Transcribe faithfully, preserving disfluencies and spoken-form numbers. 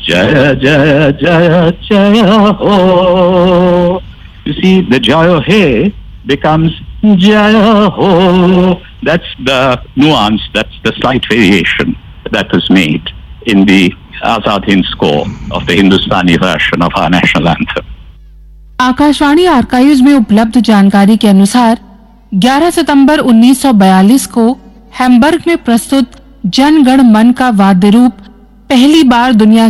Jaya Jaya Jaya Jaya Ho. You see, the Jaya He becomes Jaya Ho. That's the nuance, that's the slight variation that was made in the Azad Hind score of the Hindustani version of our national anthem. Akashvani archives में उपलब्ध जानकारी के अनुसार ग्यारह सितंबर उन्नीस सौ बयालीस को हैम्बर्ग में प्रस्तुत जन गण मन का वाद्य रूप पहली बार दुनिया